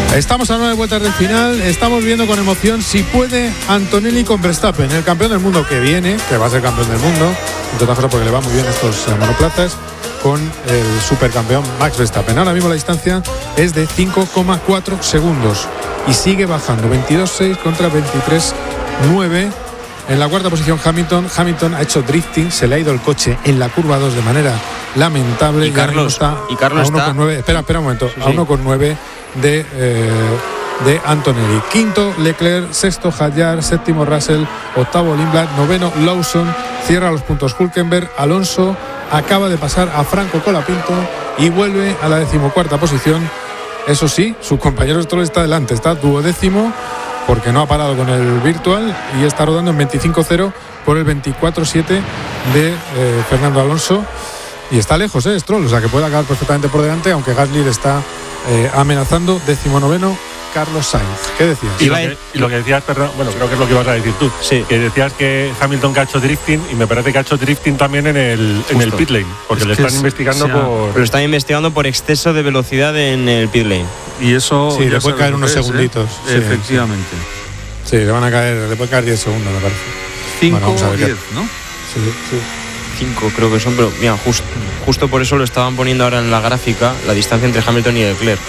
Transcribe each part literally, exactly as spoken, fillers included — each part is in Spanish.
Estamos a nueve vueltas del final, estamos viendo con emoción si puede Antonelli con Verstappen, el campeón del mundo que viene, que va a ser campeón del mundo, entre otras cosas porque le va muy bien estos eh, monoplazas, con el supercampeón Max Verstappen. Ahora mismo la distancia es de cinco coma cuatro segundos y sigue bajando, veintidós seis contra veintitrés nueve. En la cuarta posición Hamilton. Hamilton ha hecho drifting, se le ha ido el coche en la curva dos de manera lamentable. Y Carlos está y Carlos a uno coma nueve. Espera, espera un momento. Sí, a uno coma nueve de, eh, de Antonelli. Quinto Leclerc, sexto Hadjar, séptimo Russell, octavo Lindblad, noveno Lawson. Cierra los puntos Hülkenberg. Alonso acaba de pasar a Franco Colapinto y vuelve a la decimocuarta posición. Eso sí, su compañero Stroll está delante, está duodécimo, porque no ha parado con el virtual y está rodando en veinticinco cero por el veinticuatro siete de eh, Fernando Alonso. Y está lejos, ¿eh? Stroll, o sea que puede acabar perfectamente por delante, aunque Gasly está eh, amenazando. Decimonoveno Carlos Sainz. ¿Qué decías? Y lo que, y lo que decías, perdón, bueno, creo que es lo que ibas a decir tú. Sí. Que decías que Hamilton que ha hecho drifting, y me parece que ha hecho drifting también en el, en el pit lane, porque Es le que están es, investigando sea, por. Pero están investigando por exceso de velocidad en el pit lane. Y eso. Sí, ya le puede caer sabes lo unos que es, segunditos. ¿eh? Sí, Efectivamente. Sí, le van a caer, le puede caer diez segundos, me parece. cinco Bueno, vamos a o ver diez, qué- ¿no? Sí, sí. Cinco creo que son, pero mira, just, justo por eso lo estaban poniendo ahora en la gráfica, la distancia entre Hamilton y Leclerc.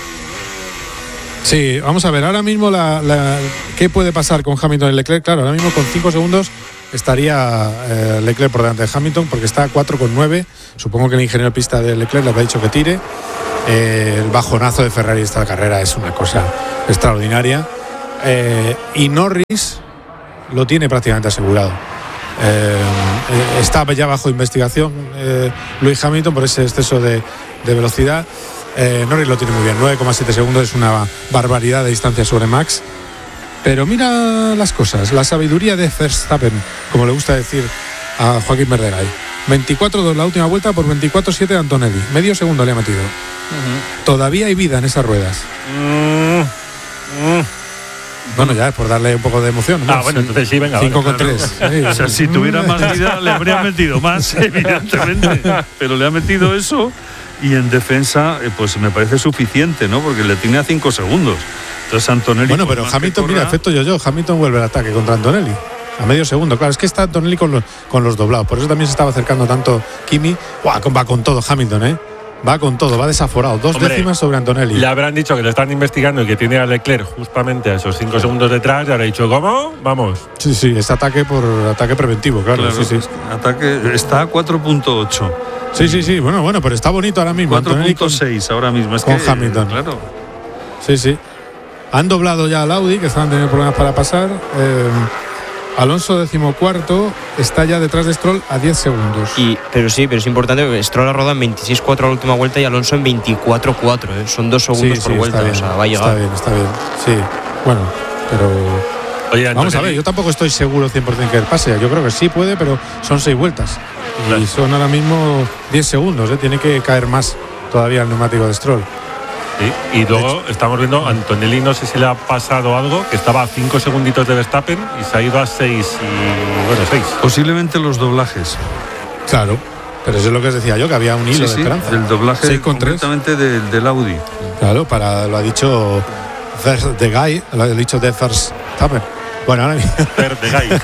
Sí, vamos a ver, ahora mismo la, la, ¿qué puede pasar con Hamilton y Leclerc? Claro, ahora mismo con cinco segundos estaría eh, Leclerc por delante de Hamilton, porque está a cuatro coma nueve. Supongo que el ingeniero de pista de Leclerc le ha dicho que tire. Eh, el bajonazo de Ferrari esta carrera es una cosa extraordinaria. Eh, y Norris lo tiene prácticamente asegurado. Eh, eh, está ya bajo investigación eh, Lewis Hamilton por ese exceso de, de velocidad. Eh, Norris lo tiene muy bien, nueve coma siete segundos, es una barbaridad de distancia sobre Max. Pero mira las cosas, la sabiduría de Verstappen, como le gusta decir a Joaquín Verderay. veinticuatro de la última vuelta por veinticuatro siete de Antonelli, medio segundo le ha metido. Uh-huh. Todavía hay vida en esas ruedas. Mm, mm. Bueno, ya es por darle un poco de emoción, ¿no? Ah, bueno, entonces sí, venga. cinco con vale, tres. claro. Sí. O sea, si tuviera más vida, le habría metido más, evidentemente. Pero le ha metido eso y en defensa, eh, pues me parece suficiente, ¿no? Porque le tiene a cinco segundos. Entonces Antonelli. Bueno, pero Hamilton, mira, efecto yo-yo. Hamilton vuelve al ataque contra Antonelli. A medio segundo, claro, es que está Antonelli con los, con los doblados. Por eso también se estaba acercando tanto Kimi. ¡Buah! Va con todo Hamilton, ¿eh? Va con todo, va desaforado. Dos Hombre, décimas sobre Antonelli. Le habrán dicho que le están investigando y que tiene a Leclerc justamente a esos cinco segundos detrás. Y habrá dicho, ¿cómo? Vamos. Sí, sí, es ataque por ataque preventivo, claro. Claro, sí, sí. Ataque está a cuatro punto ocho. Sí, sí, sí. Bueno, bueno, pero está bonito ahora mismo. cuatro punto seis ahora mismo. Es con que, Hamilton. Claro. Sí, sí. Han doblado ya al Audi, que estaban teniendo problemas para pasar. Eh, Alonso decimocuarto está ya detrás de Stroll a diez segundos. Y, pero sí, pero es importante que Stroll ha rodado en veintiséis cuatro a la última vuelta y Alonso en veinticuatro cuatro. ¿eh? Son dos segundos sí, por sí, vuelta, está bien, o sea, va a llegar. Está bien, está bien. Sí, bueno, pero. Oye, Vamos Antonelli, a ver, yo tampoco estoy seguro cien por ciento que pase. Yo creo que sí puede, pero son seis vueltas. Claro. Y son ahora mismo diez segundos. ¿eh? Tiene que caer más todavía el neumático de Stroll. Sí, y luego estamos viendo Antonelli, no sé si le ha pasado algo, que estaba a cinco segunditos de Verstappen y se ha ido a seis y bueno, seis. Posiblemente los doblajes. Claro, pero eso es lo que os decía yo, que había un hilo Sí, de sí, esperanza. del doblaje seis con tres. completamente del, del Audi. Claro, para, lo ha dicho First the Guy, lo ha dicho de Verstappen. Bueno, ahora mismo. Verde Guy.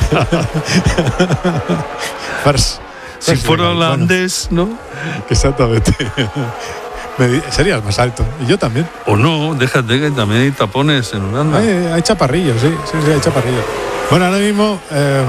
First. Si First fuera the Guy, holandés, ¿no? bueno, exactamente. Me di- serías más alto. Y yo también. O no, déjate que también hay tapones en Holanda. Hay, hay chaparrillos, sí, sí, sí, hay chaparrillos. Bueno, ahora mismo. Eh,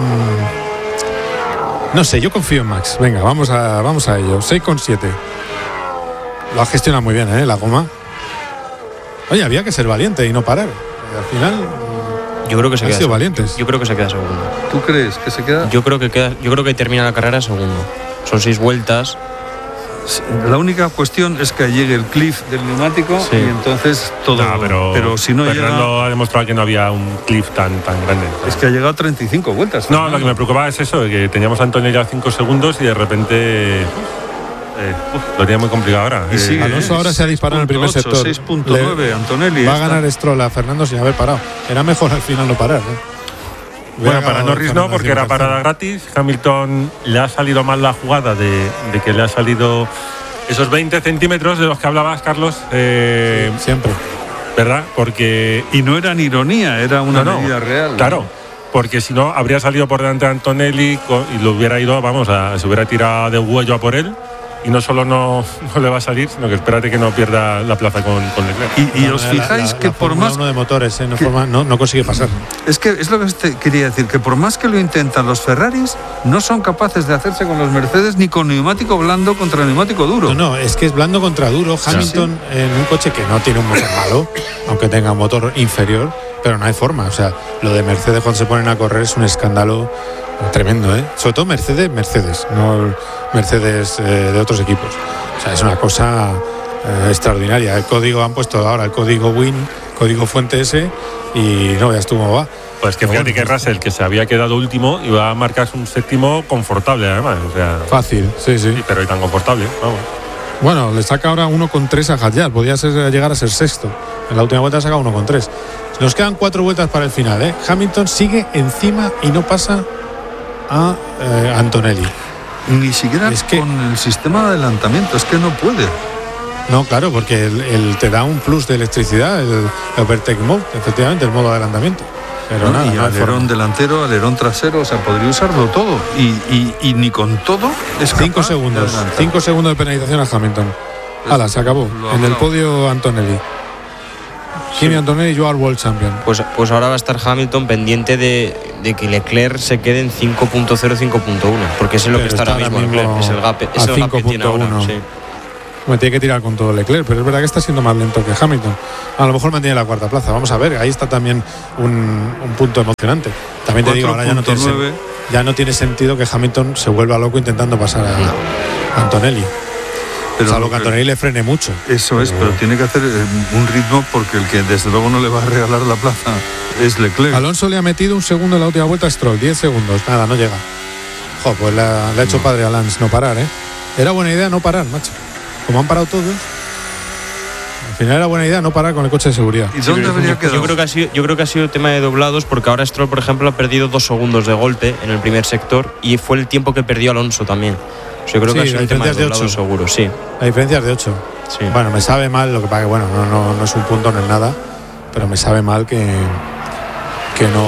no sé, yo confío en Max. Venga, vamos a, vamos a ello. seis con siete. Lo ha gestionado muy bien, ¿eh? La goma. Oye, había que ser valiente y no parar. Y al final. Yo creo que se Han queda sido segundo. valientes. Yo creo que se queda segundo. ¿Tú crees que se queda? Yo creo que queda, yo creo que termina la carrera segundo. Son seis vueltas. La única cuestión es que llegue el cliff del neumático Sí. y entonces todo. No, pero, pero si no Fernando llega. ha demostrado que no había un cliff tan, tan grande. Es que ha llegado a treinta y cinco vueltas. No, Fernando. lo que me preocupaba es eso, que teníamos a Antonio ya cinco segundos y de repente eh, uf, lo tenía muy complicado ahora. Y Eh, sigue, Alonso ahora se ha disparado en el primer sector. seis punto nueve, Le- Antonelli. Va a esta. ganar Stroll a Fernando sin haber parado. Era mejor al final no parar. ¿eh? Bueno, Hubiera para acabado Norris no, Fernando porque era encima parada gratis. Hamilton le ha salido mal la jugada de, de que le ha salido esos veinte centímetros de los que hablabas, Carlos. Eh, Siempre. ¿verdad? Porque... Y no era ni ironía, era una no, no, medida real. Claro, porque si no, habría salido por delante de Antonelli y lo hubiera ido, vamos, a, se hubiera tirado de huello a por él. Y no solo no, no le va a salir, sino que espérate que no pierda la plaza con, con Leclerc. Y, y No, os la- fijáis la- que la por Fórmula más... uno de motores, ¿eh? no, que- forma- no, no consigue pasar. Es que es lo que te quería decir, que por más que lo intentan los Ferraris, no son capaces de hacerse con los Mercedes ni con neumático blando contra neumático duro. No, no, es que es blando contra duro. Hamilton en un coche que no tiene un motor malo, aunque tenga un motor inferior, pero no hay forma. O sea, lo de Mercedes cuando se ponen a correr es un escándalo tremendo, ¿eh? Sobre todo Mercedes, Mercedes, no Mercedes eh, de otros equipos. O sea, es una cosa eh, extraordinaria. El código han puesto ahora el código Win, código fuente ese, y no veas tú cómo va. Pues que Pero fíjate bueno, que Russell, que se había quedado último, iba a marcar un séptimo confortable, además. O sea, Fácil, sí, sí. sí, pero y tan confortable, vamos. Bueno, le saca ahora uno con tres a Hadjar. Podía ser, llegar a ser sexto. En la última vuelta ha sacado uno con tres. Nos quedan cuatro vueltas para el final, ¿eh? Hamilton sigue encima y no pasa a eh, Antonelli. Ni siquiera Es que- con el sistema de adelantamiento, es que no puede. No, claro, porque el, el te da un plus de electricidad, el, el Overtake Mode, efectivamente, el modo de adelantamiento. Pero ¿no? nada, y no hay alerón forma. delantero, alerón trasero, o sea, podría usarlo todo. Y, y, y ni con todo es Cinco capaz de segundos. adelantar. Cinco segundos de penalización a Hamilton. Hala, se acabó. Lo En el hablamos. podio Antonelli. Kimi Antonelli y yo al World Champion. Pues, pues ahora va a estar Hamilton pendiente de, de que Leclerc se quede en cinco punto cero, cinco punto uno, porque es en lo Pero que está ahora está mismo ahora mismo Leclerc, es el gap, es a el gap que tiene ahora. cinco punto uno. Sí. Me tiene que tirar con todo Leclerc, pero es verdad que está siendo más lento que Hamilton. A lo mejor mantiene la cuarta plaza. Vamos a ver, ahí está también un, un punto emocionante. También te digo, ahora ya no, tiene, sen- cuatro punto nueve. ya no tiene sentido que Hamilton se vuelva loco intentando pasar a Antonelli. Pero Salvo lo que que- Antonelli le frene mucho. Eso es, pero tiene que hacer eh, un ritmo porque el que desde luego no le va a regalar la plaza es Leclerc. Alonso le ha metido un segundo en la última vuelta a Stroll, diez segundos. Nada, no llega. Jo, pues le ha, le ha hecho padre a Lance no parar, ¿eh? Era buena idea no parar, macho. Como han parado todos. Al final era buena idea no parar con el coche de seguridad. ¿Y dónde habría quedado? Yo creo que ha sido, yo creo que ha sido tema de doblados, porque ahora Stroll, por ejemplo, ha perdido dos segundos de golpe en el primer sector y fue el tiempo que perdió Alonso también. O sea, yo creo Sí, que ha sido la un tema de diferencia es de doblados ocho. seguro, sí. La diferencia es de ocho. sí. Bueno, me sabe mal, lo que pasa que bueno, no, no, no es un punto, no es nada, pero me sabe mal que, que no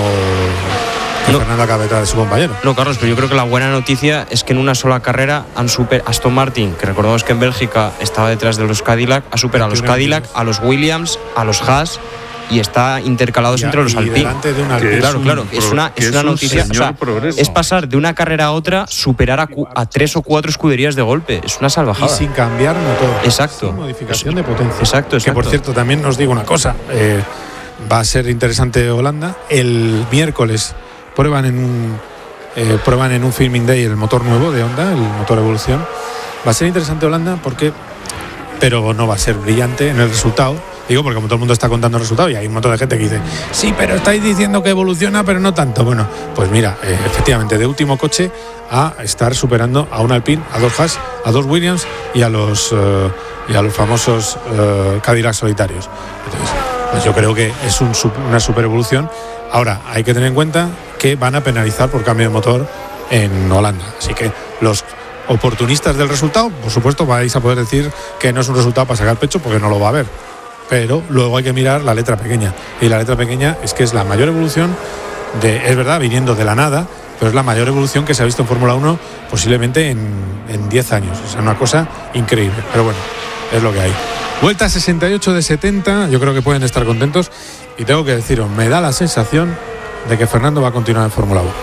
que No. Fernando acabe detrás de su compañero. No, Carlos, pero yo creo que la buena noticia es que en una sola carrera han super Aston Martin, que recordamos que en Bélgica estaba detrás de los Cadillac, ha superado a los veintiuno Cadillac, puntos. a los Williams, a los Haas y está intercalados Y a- entre los y Alpine. delante de un Que Alpine. es Claro, un claro, pro- es una, que es es una un noticia. O señor sea, progreso. es pasar de una carrera a otra, superar a, cu- a tres o cuatro escuderías de golpe. Es una Y salvajada. sin cambiar motor. Exacto. Sin modificación de potencia. Exacto, Que por exacto. cierto, también os digo una cosa. eh, va a ser interesante Holanda. El miércoles prueban en un eh, prueban en un filming day el motor nuevo de Honda, el motor Evolución. Va a ser interesante Holanda porque, pero no va a ser brillante en el resultado. Digo porque como todo el mundo está contando el resultado y hay un montón de gente que dice, sí, pero estáis diciendo que evoluciona, pero no tanto. Bueno, pues mira, eh, efectivamente, de último coche a estar superando a un Alpine, a dos Haas, a dos Williams y a los eh, y a los famosos eh, Cadillac solitarios. Entonces, pues yo creo que es un, sup- una super evolución. Ahora, hay que tener en cuenta que van a penalizar por cambio de motor en Holanda. Así que los oportunistas del resultado, por supuesto, vais a poder decir que no es un resultado para sacar pecho porque no lo va a haber. Pero luego hay que mirar la letra pequeña. Y la letra pequeña es que es la mayor evolución, de, es verdad, viniendo de la nada, pero es la mayor evolución que se ha visto en Fórmula uno posiblemente en, en diez años. O sea, una cosa increíble. Pero bueno, es lo que hay. Vuelta sesenta y ocho de setenta, yo creo que pueden estar contentos. Y tengo que deciros, me da la sensación de que Fernando va a continuar en Fórmula uno.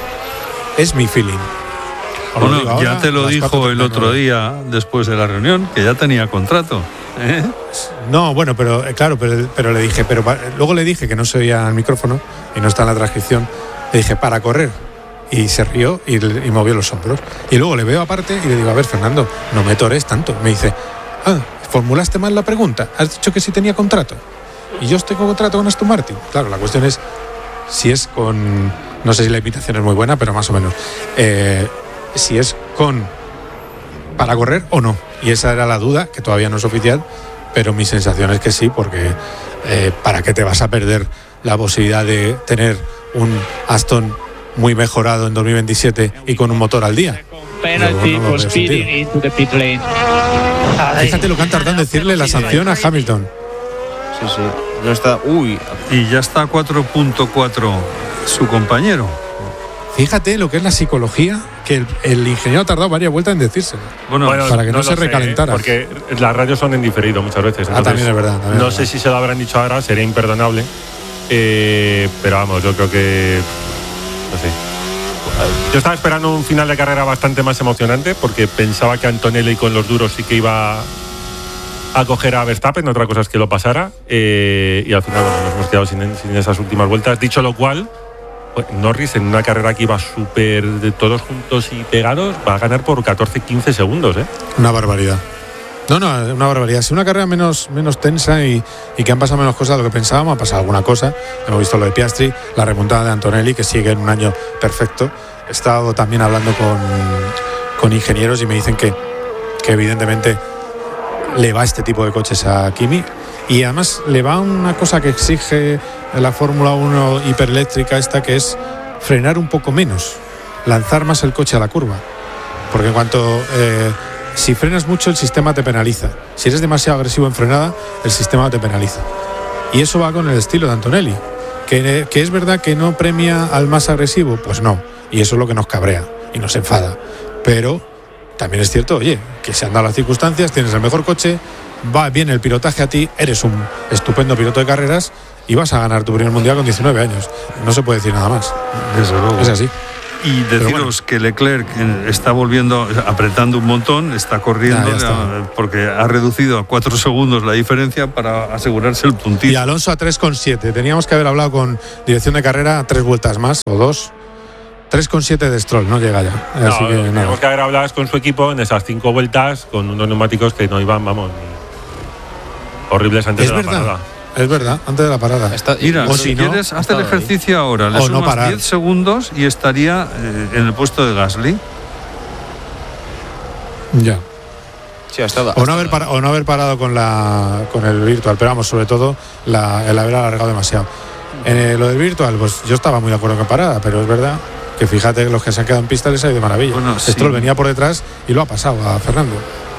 Es mi feeling. Os lo Bueno, digo ahora, ya te lo a las dijo cuatro el treinta y otro nueve. día después de la reunión, que ya tenía contrato. ¿eh? No, bueno, pero eh, claro, pero, pero le dije, pero pa- luego le dije que no se oía al micrófono y no está en la transcripción. Le dije, para correr. Y se rió y, le- y movió los hombros. Y luego le veo aparte y le digo, a ver, Fernando, no me tores tanto. Me dice, ah, formulaste mal la pregunta. Has dicho que sí tenía contrato. Y yo estoy con contrato con Aston Martin. Claro, la cuestión es si es con. No sé si la invitación es muy buena, pero más o menos. Eh, si es con. Para correr o no. Y esa era la duda, que todavía no es oficial, pero mi sensación es que sí, porque eh, ¿para qué te vas a perder la posibilidad de tener un Aston muy mejorado en dos mil veintisiete y con un motor al día? Penalty No, no, no for veo speeding sentido. into the pit lane. Fíjate lo que han tardado en decirle la sanción a Hamilton. Sí, sí. No está. Uy. Y ya está a cuatro punto cuatro su compañero. Fíjate lo que es la psicología, que el, el ingeniero ha tardado varias vueltas en decírselo. Bueno, Bueno, para que no, no se lo sé, recalentara. porque las radios son en diferido muchas veces. Ah, también es verdad. También no es sé verdad. si se lo habrán dicho ahora, sería imperdonable. Eh, pero vamos, yo creo que. No sé. Yo estaba esperando un final de carrera bastante más emocionante, porque pensaba que Antonelli con los duros sí que iba a coger a Verstappen, otra cosa es que lo pasara. Eh, y al final, bueno, nos hemos quedado sin, sin esas últimas vueltas. Dicho lo cual. Norris en una carrera que iba súper de todos juntos y pegados va a ganar por catorce quince segundos, ¿eh? Una barbaridad. No, no, una barbaridad. Si una carrera menos, menos tensa y, y que han pasado menos cosas de lo que pensábamos, ha pasado alguna cosa. Hemos visto lo de Piastri, la remontada de Antonelli, que sigue en un año perfecto. He estado también hablando con, con ingenieros y me dicen que, que evidentemente le va este tipo de coches a Kimi. Y además le va una cosa que exige la Fórmula uno hipereléctrica esta, que es frenar un poco menos, lanzar más el coche a la curva. Porque en cuanto eh, si frenas mucho, el sistema te penaliza. Si eres demasiado agresivo en frenada, el sistema te penaliza. Y eso va con el estilo de Antonelli. ¿Que, que es verdad que no premia al más agresivo? Pues no. Y eso es lo que nos cabrea y nos enfada. Pero también es cierto, oye, que se han dado las circunstancias, tienes el mejor coche, va bien el pilotaje a ti, eres un estupendo piloto de carreras y vas a ganar tu primer mundial con diecinueve años. No se puede decir nada más. Desde luego. Es así. Y deciros bueno. que Leclerc está volviendo, apretando un montón, está corriendo, Ya, ya está. porque ha reducido a cuatro segundos la diferencia para asegurarse el puntito. Y Alonso a tres coma siete. Teníamos que haber hablado con dirección de carrera tres vueltas más o dos. tres coma siete de Stroll, no llega ya. No, Así que nada. tenemos que haber hablado con su equipo en esas cinco vueltas con unos neumáticos que no iban, vamos, horribles antes Es de la verdad. parada. Es verdad, antes de la parada. Está, Mira, O si si no, quieres, haz el ejercicio ahí. ahora, le O no sumas parar. diez segundos y estaría eh, en el puesto de Gasly. Ya. Sí, ha estado, O no, haber para, o no haber parado con la con el virtual, pero vamos, sobre todo la, el haber alargado demasiado. Eh, lo del virtual, pues yo estaba muy de acuerdo con parada, pero es verdad que fíjate que los que se han quedado en pista les ha ido de maravilla. Bueno, sí. Stroll venía por detrás y lo ha pasado a Fernando.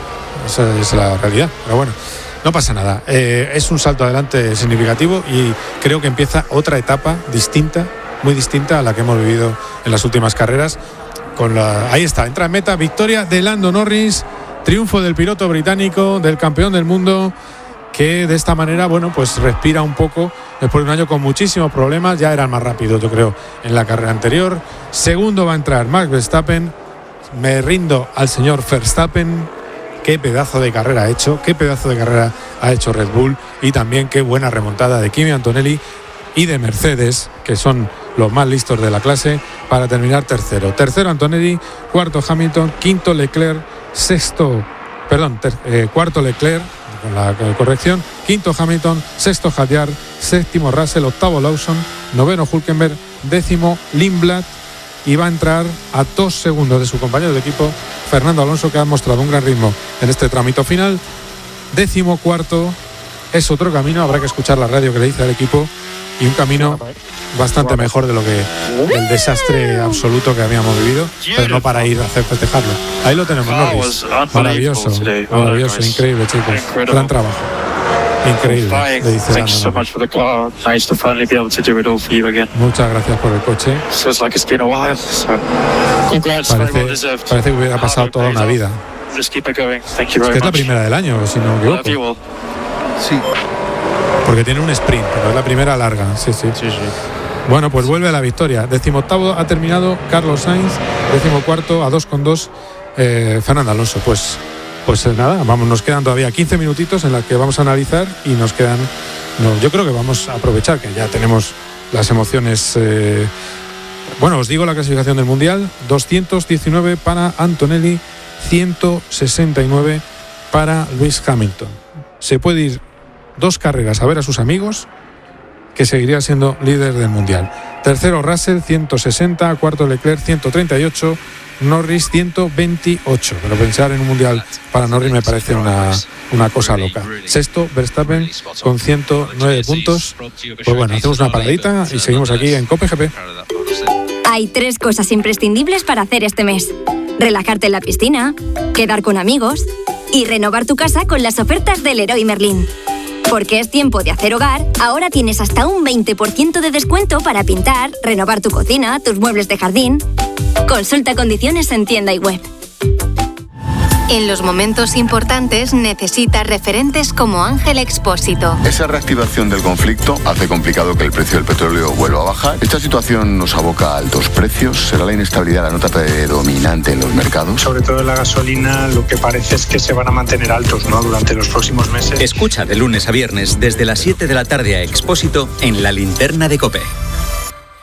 Esa es la realidad, pero bueno, no pasa nada. Eh, es un salto adelante significativo y creo que empieza otra etapa distinta, muy distinta a la que hemos vivido en las últimas carreras. Con la, ahí está, entra en meta, victoria de Lando Norris, triunfo del piloto británico, del campeón del mundo, que de esta manera, bueno, pues respira un poco después de un año con muchísimos problemas. Ya eran más rápidos, yo creo, en la carrera anterior. Segundo va a entrar Max Verstappen. Me rindo al señor Verstappen. Qué pedazo de carrera ha hecho, qué pedazo de carrera ha hecho Red Bull, y también qué buena remontada de Kimi Antonelli y de Mercedes, que son los más listos de la clase, para terminar tercero. Tercero Antonelli, cuarto Hamilton, quinto Leclerc, sexto, perdón, ter, eh, cuarto Leclerc, con la con corrección, quinto Hamilton, sexto Hadjar, séptimo Russell, octavo Lawson, noveno Hülkenberg, décimo Lindblad, y va a entrar a dos segundos de su compañero de equipo, Fernando Alonso, que ha mostrado un gran ritmo en este trámite final. Décimo cuarto es otro camino, habrá que escuchar la radio que le dice al equipo, y un camino bastante mejor de lo que el desastre absoluto que habíamos vivido, pero no para ir a hacer festejarlo. Ahí lo tenemos, Norris. Maravilloso, maravilloso, increíble, chicos. Gran trabajo. Increíble, le dice Thank you so much for the car. Nice to finally be able to do it all for you again. Muchas gracias por el coche. Feels like it's been a while. So, congrats, very well Parece, deserved. parece que hubiera pasado toda una vida. Just keep it going. Thank you Es very que es la much. primera del año, si no me Love you equivoco. all. Sí. Porque tiene un sprint, pero es la primera larga. Sí, sí. Sí, sí. Bueno, pues vuelve a la victoria. Decimoctavo ha terminado Carlos Sainz. Decimocuarto a dos con dos eh, Fernando Alonso. Pues, pues eh, nada, vamos, nos quedan todavía quince minutitos en los que vamos a analizar y nos quedan. No, yo creo que vamos a aprovechar que ya tenemos las emociones. Eh, bueno, os digo la clasificación del Mundial: doscientos diecinueve para Antonelli, ciento sesenta y nueve para Lewis Hamilton. Se puede ir dos carreras a ver a sus amigos, que seguiría siendo líder del Mundial. Tercero Russell, ciento sesenta, cuarto Leclerc, ciento treinta y ocho, Norris, ciento veintiocho. Pero pensar en un Mundial para Norris me parece una, una cosa loca. Sexto Verstappen con ciento nueve puntos. Pues bueno, hacemos una paradita y seguimos aquí en Cope G P. Hay tres cosas imprescindibles para hacer este mes: relajarte en la piscina, quedar con amigos y renovar tu casa con las ofertas del Leroy Merlin. Porque es tiempo de hacer hogar, ahora tienes hasta un veinte por ciento de descuento para pintar, renovar tu cocina, tus muebles de jardín. Consulta condiciones en tienda y web. En los momentos importantes necesitas referentes como Ángel Expósito. Esa reactivación del conflicto hace complicado que el precio del petróleo vuelva a bajar. Esta situación nos aboca a altos precios. ¿Será la inestabilidad la nota predominante en los mercados? Sobre todo en la gasolina, lo que parece es que se van a mantener altos, ¿no?, durante los próximos meses. Escucha de lunes a viernes desde las siete de la tarde a Expósito en La Linterna de COPE.